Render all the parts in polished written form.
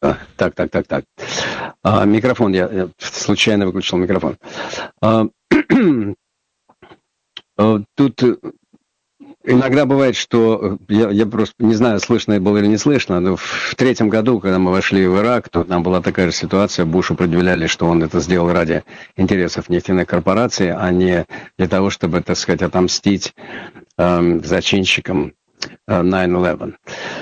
Так. Микрофон, я случайно выключил микрофон. Тут иногда бывает, что я просто не знаю, слышно было или не слышно, но в третьем году, когда мы вошли в Ирак, то там была такая же ситуация. Бушу предъявляли, что он это сделал ради интересов нефтяных корпораций, а не для того, чтобы, так сказать, отомстить зачинщикам 9/11.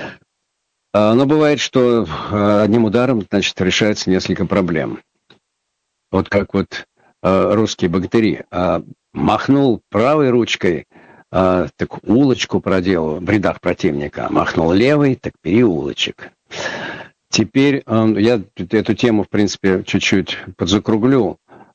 Но бывает, что одним ударом, значит, решается несколько проблем. Вот как вот русские богатыри. Махнул правой ручкой, так улочку проделал в рядах противника. Махнул левой, так переулочек. Теперь я эту тему, в принципе, чуть-чуть подзакруглю.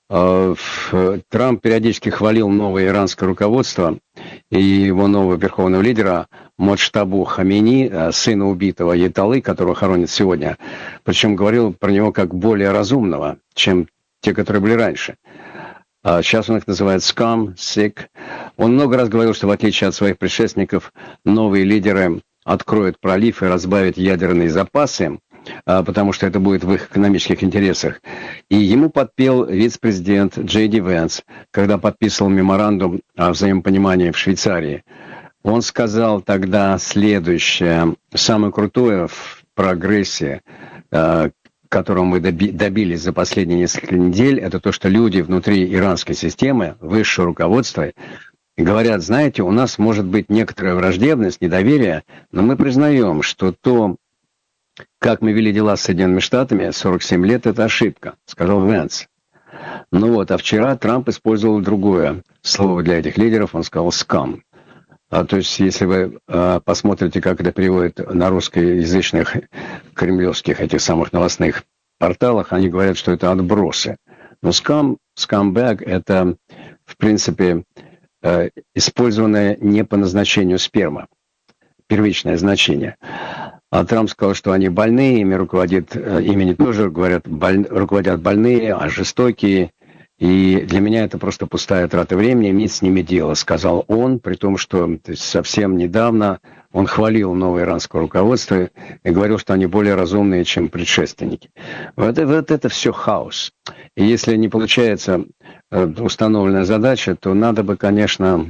Трамп периодически хвалил новое иранское руководство и его нового верховного лидера Моджтабу Хамини, сына убитого Аятоллы, которого хоронят сегодня. Причем говорил про него как более разумного, чем те, которые были раньше. Сейчас он их называет scum, sick. Он много раз говорил, что в отличие от своих предшественников, новые лидеры откроют пролив и разбавят ядерные запасы, потому что это будет в их экономических интересах. И ему подпел вице-президент Джей Ди Венс, когда подписывал меморандум о взаимопонимании в Швейцарии. Он сказал тогда следующее: самое крутое в прогрессе, которого мы добились за последние несколько недель, это то, что люди внутри иранской системы, высшее руководство, говорят: знаете, у нас может быть некоторая враждебность, недоверие, но мы признаем, что то, как мы вели дела с Соединенными Штатами 47 лет, это ошибка, сказал Венс. Ну вот, а вчера Трамп использовал другое слово для этих лидеров, он сказал «scam». То есть, если вы посмотрите, как это переводят на русскоязычных кремлевских этих самых новостных порталах, они говорят, что это отбросы. Но скамбэг — это, в принципе, использованная не по назначению сперма, первичное значение. А Трамп сказал, что они больные, ими тоже говорят, руководят больные, а жестокие. И для меня это просто пустая трата времени, иметь с ними дело, сказал он, при том, что совсем недавно он хвалил новое иранское руководство и говорил, что они более разумные, чем предшественники. Вот это все хаос. И если не получается установленная задача, то надо бы, конечно,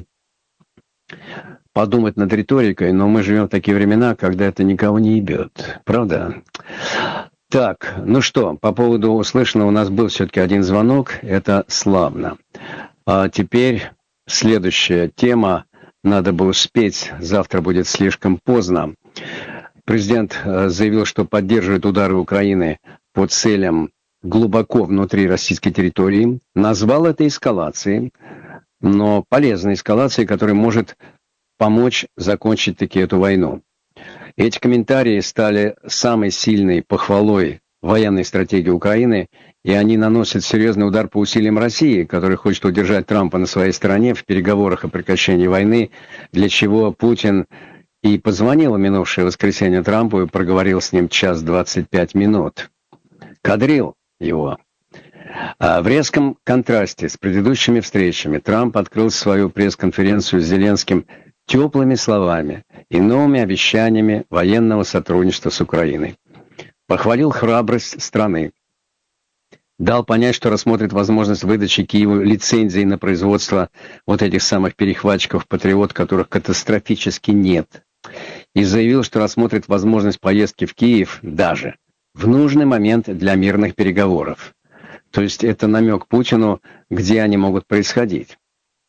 подумать над риторикой, но мы живем в такие времена, когда это никого не ебет. Правда? Так, ну что, по поводу услышанного у нас был все-таки один звонок, это славно. А теперь следующая тема, надо бы успеть, завтра будет слишком поздно. Президент заявил, что поддерживает удары Украины по целям глубоко внутри российской территории, назвал это эскалацией, но полезной эскалацией, которая может помочь закончить таки эту войну. Эти комментарии стали самой сильной похвалой военной стратегии Украины, и они наносят серьезный удар по усилиям России, которая хочет удержать Трампа на своей стороне в переговорах о прекращении войны, для чего Путин и позвонил в минувшее воскресенье Трампу и проговорил с ним 1:25. Кадрил его. В резком контрасте с предыдущими встречами Трамп открыл свою пресс-конференцию с Зеленским теплыми словами и новыми обещаниями военного сотрудничества с Украиной. Похвалил храбрость страны. Дал понять, что рассмотрит возможность выдачи Киеву лицензий на производство вот этих самых перехватчиков «Патриот», которых катастрофически нет. И заявил, что рассмотрит возможность поездки в Киев даже в нужный момент для мирных переговоров. То есть это намек Путину, где они могут происходить.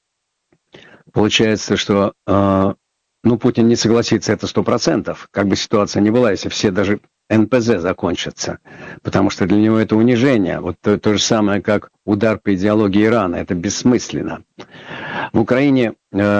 Получается, что Путин не согласится, это 100%, как бы ситуация ни была, если все даже НПЗ закончатся, потому что для него это унижение. Вот то же самое, как удар по идеологии Ирана, это бессмысленно. В Украине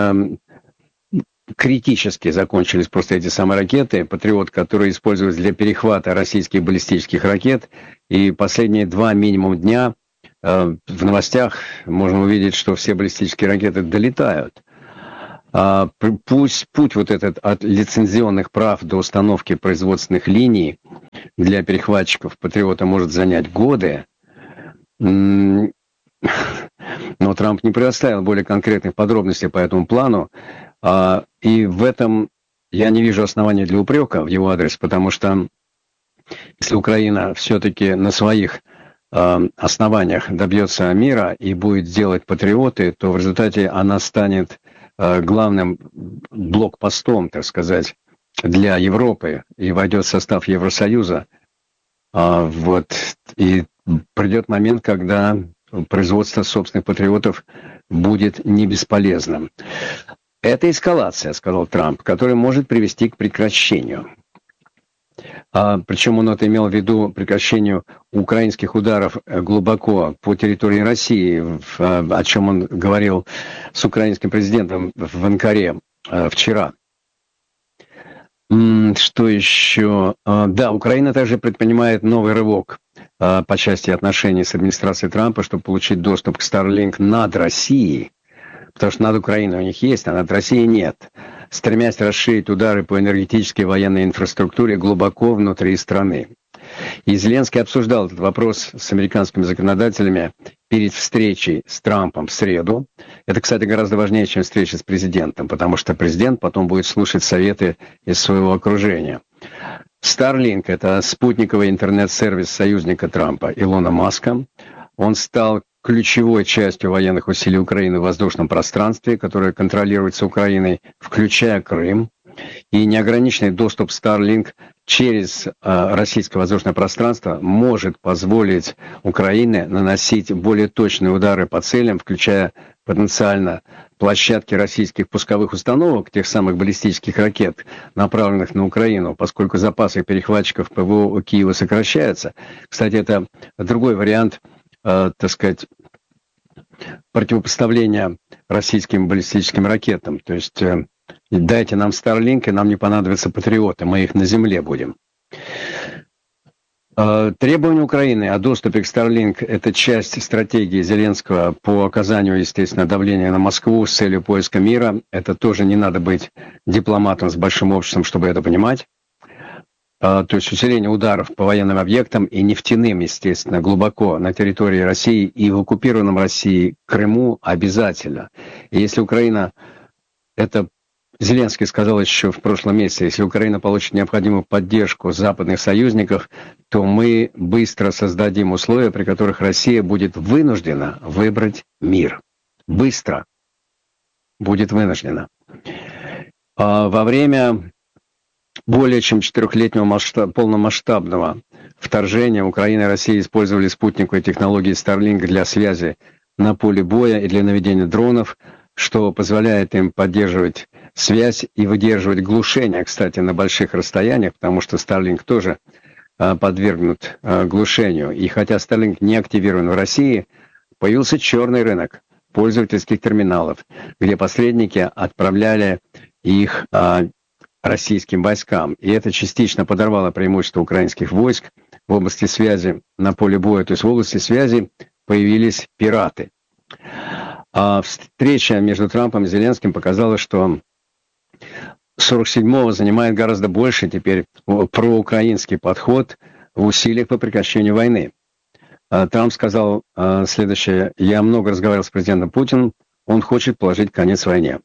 критически закончились просто эти самые ракеты «Патриот», которые используются для перехвата российских баллистических ракет, и последние 2 минимум дня в новостях можно увидеть, что все баллистические ракеты долетают. Пусть путь вот этот от лицензионных прав до установки производственных линий для перехватчиков «Патриота» может занять годы, но Трамп не предоставил более конкретных подробностей по этому плану, и в этом я не вижу оснований для упрека в его адрес, потому что если Украина все-таки на своих основаниях добьется мира и будет делать патриоты, то в результате она станет главным блокпостом, так сказать, для Европы и войдет в состав Евросоюза. И придет момент, когда производство собственных патриотов будет не бесполезным. Это эскалация, сказал Трамп, которая может привести к прекращению. Причем он это имел в виду прекращению украинских ударов глубоко по территории России, о чем он говорил с украинским президентом в Анкаре вчера. Что еще? Да, Украина также предпринимает новый рывок по части отношений с администрацией Трампа, чтобы получить доступ к Starlink над Россией, потому что над Украиной у них есть, а над Россией нет, стремясь расширить удары по энергетической и военной инфраструктуре глубоко внутри страны. И Зеленский обсуждал этот вопрос с американскими законодателями перед встречей с Трампом в среду. Это, кстати, гораздо важнее, чем встреча с президентом, потому что президент потом будет слушать советы из своего окружения. Starlink – это спутниковый интернет-сервис союзника Трампа, Илона Маска. Он стал ключевой частью военных усилий Украины в воздушном пространстве, которое контролируется Украиной, включая Крым. И неограниченный доступ Starlink через российское воздушное пространство может позволить Украине наносить более точные удары по целям, включая потенциально площадки российских пусковых установок, тех самых баллистических ракет, направленных на Украину, поскольку запасы перехватчиков ПВО у Киева сокращаются. Кстати, это другой вариант, так сказать, противопоставления российским баллистическим ракетам. То есть дайте нам Starlink, и нам не понадобятся патриоты, мы их на земле будем. Требования Украины о доступе к Starlink – это часть стратегии Зеленского по оказанию, естественно, давления на Москву с целью поиска мира. Это тоже не надо быть дипломатом с большим обществом, чтобы это понимать. То есть усиление ударов по военным объектам и нефтяным, естественно, глубоко на территории России и в оккупированном России Крыму обязательно. И если Украина, это Зеленский сказал еще в прошлом месяце, если Украина получит необходимую поддержку западных союзников, то мы быстро создадим условия, при которых Россия будет вынуждена выбрать мир. Быстро будет вынуждена. Во время более чем 4-летнего полномасштабного вторжения Украина и Россия использовали спутниковые технологии Starlink для связи на поле боя и для наведения дронов, что позволяет им поддерживать связь и выдерживать глушение, кстати, на больших расстояниях, потому что Starlink тоже подвергнут глушению. И хотя Starlink не активирован в России, появился черный рынок пользовательских терминалов, где посредники отправляли их российским войскам. И это частично подорвало преимущество украинских войск в области связи на поле боя. То есть в области связи появились пираты. Встреча между Трампом и Зеленским показала, что 47-го занимает гораздо больше теперь проукраинский подход в усилиях по прекращению войны. Трамп сказал следующее: «Я много разговаривал с президентом Путиным, он хочет положить конец войне».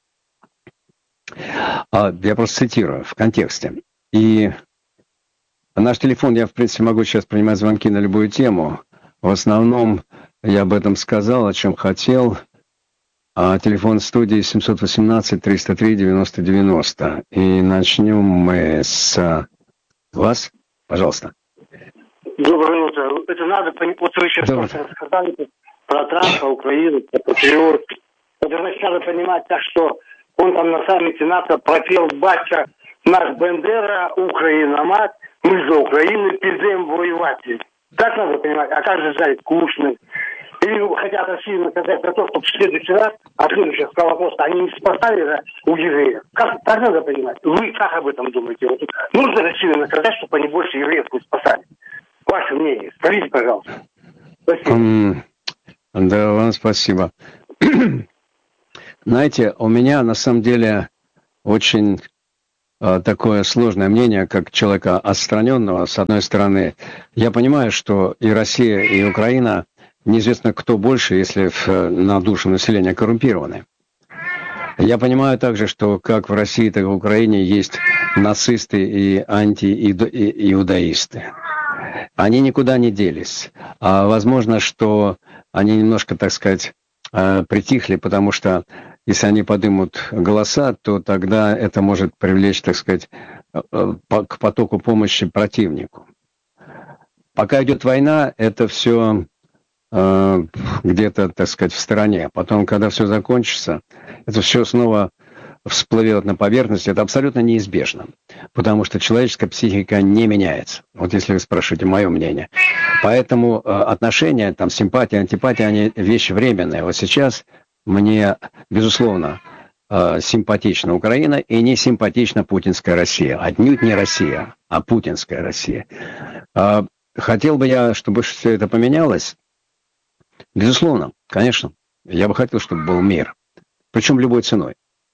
Я просто цитирую в контексте. И наш телефон, я в принципе могу сейчас принимать звонки на любую тему. В основном я об этом сказал, о чем хотел. Телефон студии 718-303-90-90. И начнем мы с вас. Пожалуйста. Доброе утро. Это надо понять, вот вы сейчас сказали про Трампа, Украину, про патриот. Это значит, надо понимать так, что он там на саммите НАТО пропел «Батя, наш Бендера, Украина, мать, мы за Украину пиздем воевать». Так надо понимать. А как же взять Кушнер? Или хотят Россию наказать за то, что в следующий раз, следующий сказал вопрос, они не спасали у евреев. Как, так надо понимать. Вы как об этом думаете? Вот, нужно Россию наказать, чтобы они больше евреев не спасали? Ваше мнение. Скажите, пожалуйста. Спасибо. Да, вам спасибо. Знаете, у меня на самом деле очень такое сложное мнение, как человека отстраненного. С одной стороны, я понимаю, что и Россия, и Украина, неизвестно кто больше, если на душу населения коррумпированы. Я понимаю также, что как в России, так и в Украине есть нацисты и антииудаисты. Они никуда не делись. Возможно, что они немножко, так сказать, притихли, потому что если они поднимут голоса, то тогда это может привлечь, так сказать, к потоку помощи противнику. Пока идет война, это все где-то, так сказать, в стороне. Потом, когда все закончится, это все снова всплывет на поверхность. Это абсолютно неизбежно, потому что человеческая психика не меняется. Вот если вы спрашиваете мое мнение. Поэтому отношения, там, симпатия, антипатия, они вещи временные. Вот сейчас мне, безусловно, симпатична Украина и не симпатична путинская Россия. Отнюдь не Россия, а путинская Россия. Хотел бы я, чтобы все это поменялось. Безусловно, конечно. Я бы хотел, чтобы был мир. Причем любой ценой.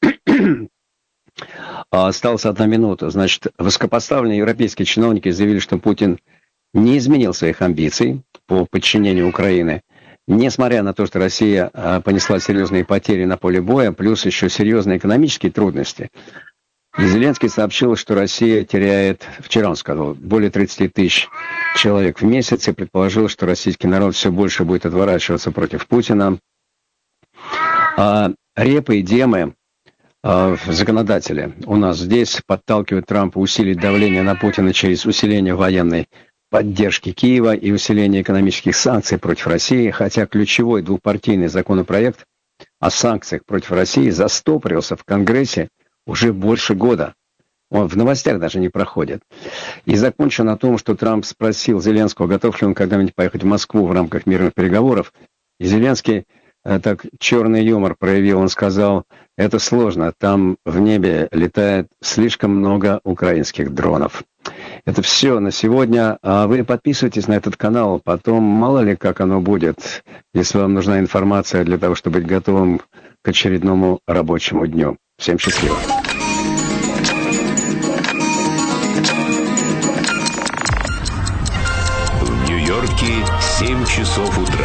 Осталась 1 минута. Значит, высокопоставленные европейские чиновники заявили, что Путин не изменил своих амбиций по подчинению Украины, несмотря на то, что Россия понесла серьезные потери на поле боя, плюс еще серьезные экономические трудности. И Зеленский сообщил, что Россия теряет, вчера он сказал, более 30 тысяч человек в месяц, и предположил, что российский народ все больше будет отворачиваться против Путина. Репы и демы, законодатели у нас здесь подталкивают Трампа усилить давление на Путина через усиление военной поддержки Киева и усиление экономических санкций против России, хотя ключевой двухпартийный законопроект о санкциях против России застопорился в Конгрессе уже больше года. Он в новостях даже не проходит. И закончу на том, что Трамп спросил Зеленского, готов ли он когда-нибудь поехать в Москву в рамках мирных переговоров. И Зеленский так черный юмор проявил. Он сказал, это сложно, там в небе летает слишком много украинских дронов. Это все на сегодня. Вы подписывайтесь на этот канал, потом мало ли как оно будет, если вам нужна информация для того, чтобы быть готовым к очередному рабочему дню. Всем счастливо. В Нью-Йорке 7 часов утра.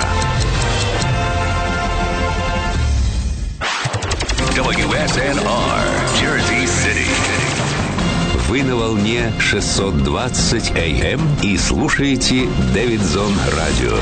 WSNR, Jersey City. Вы на волне 620 AM и слушаете Дэвидсон Радио.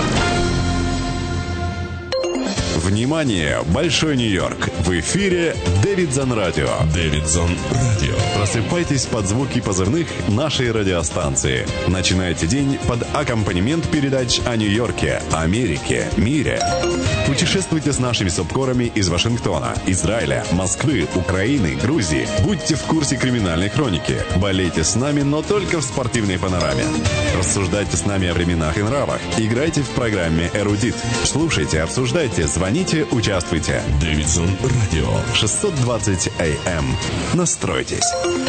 Внимание! Большой Нью-Йорк! В эфире Дэвидсон Радио. Дэвидсон Радио. Просыпайтесь под звуки позывных нашей радиостанции. Начинайте день под аккомпанемент передач о Нью-Йорке, Америке, мире. Путешествуйте с нашими субкорами из Вашингтона, Израиля, Москвы, Украины, Грузии. Будьте в курсе криминальной хроники. Болейте с нами, но только в спортивной панораме. Рассуждайте с нами о временах и нравах. Играйте в программе «Эрудит». Слушайте, обсуждайте, звоните, участвуйте. Дэвидсон Радио. 620 AM. Настройтесь.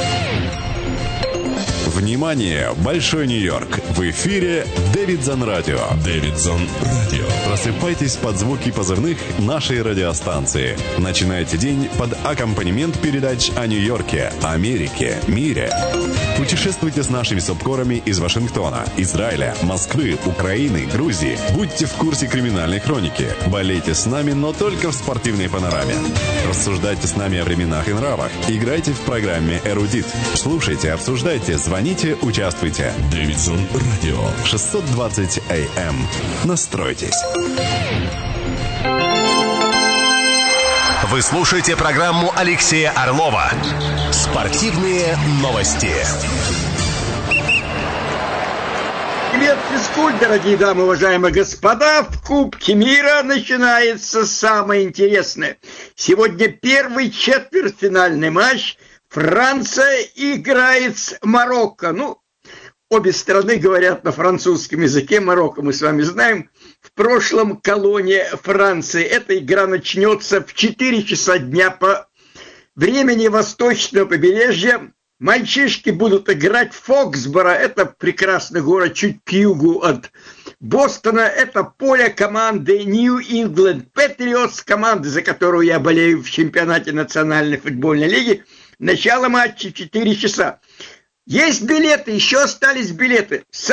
Внимание! Большой Нью-Йорк! В эфире Дэвидсон Радио. Дэвидсон Радио. Просыпайтесь под звуки позывных нашей радиостанции. Начинайте день под аккомпанемент передач о Нью-Йорке, Америке, мире. Путешествуйте с нашими субкорами из Вашингтона, Израиля, Москвы, Украины, Грузии. Будьте в курсе криминальной хроники. Болейте с нами, но только в спортивной панораме. Рассуждайте с нами о временах и нравах. Играйте в программе «Эрудит». Слушайте, обсуждайте, звоните, участвуйте. Дэвидсон Радио. 620 AM. Настройтесь. Вы слушаете программу Алексея Орлова «Спортивные новости». Привет, физкульт, дорогие дамы, уважаемые господа. В Кубке мира начинается самое интересное. Сегодня первый четвертьфинальный матч. Франция играет с Марокко. Обе страны говорят на французском языке. Марокко, мы с вами знаем, в прошлом колония Франции. Эта игра начнется в 4 часа дня по времени восточного побережья. Мальчишки будут играть в Фоксборо. Это прекрасный город чуть к югу от Бостона. Это поле команды New England Patriots, команды, за которую я болею в чемпионате Национальной футбольной лиги. Начало матча в 4 часа. Есть билеты, еще остались билеты.